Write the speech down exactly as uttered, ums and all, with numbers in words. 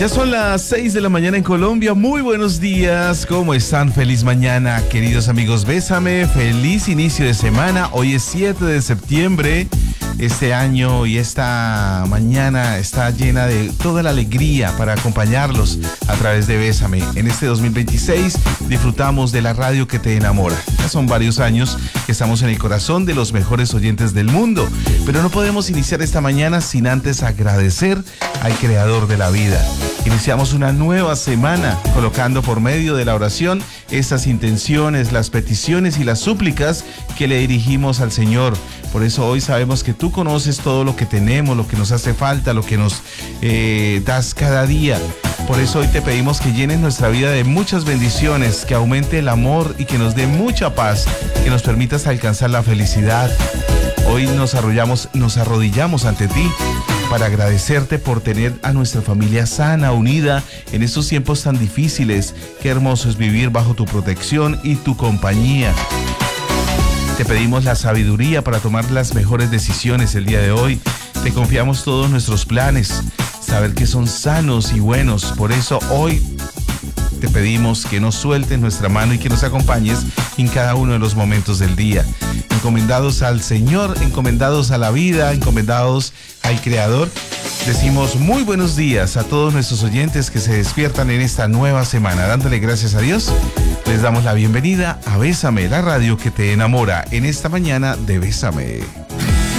Ya son las seis de la mañana en Colombia. Muy buenos días. ¿Cómo están? Feliz mañana, queridos amigos. Bésame. Feliz inicio de semana. Hoy es siete de septiembre. Este año y esta mañana está llena de toda la alegría para acompañarlos a través de Bésame. En este dos mil veintiséis disfrutamos de la radio que te enamora. Ya son varios años que estamos en el corazón de los mejores oyentes del mundo, pero no podemos iniciar esta mañana sin antes agradecer al creador de la vida. Iniciamos una nueva semana colocando por medio de la oración esas intenciones, las peticiones y las súplicas que le dirigimos al Señor. Por eso hoy sabemos que tú conoces todo lo que tenemos, lo que nos hace falta, lo que nos eh, das cada día. Por eso hoy te pedimos que llenes nuestra vida de muchas bendiciones, que aumente el amor y que nos dé mucha paz, que nos permitas alcanzar la felicidad. Hoy nos arrodillamos, nos arrodillamos ante ti para agradecerte por tener a nuestra familia sana, unida en estos tiempos tan difíciles. Qué hermoso es vivir bajo tu protección y tu compañía. Te pedimos la sabiduría para tomar las mejores decisiones el día de hoy. Te confiamos todos nuestros planes, saber que son sanos y buenos. Por eso hoy te pedimos que nos sueltes nuestra mano y que nos acompañes en cada uno de los momentos del día. Encomendados al Señor, encomendados a la vida, encomendados al Creador, decimos muy buenos días a todos nuestros oyentes que se despiertan en esta nueva semana. Dándole gracias a Dios, les damos la bienvenida a Bésame, la radio que te enamora, en esta mañana de Bésame.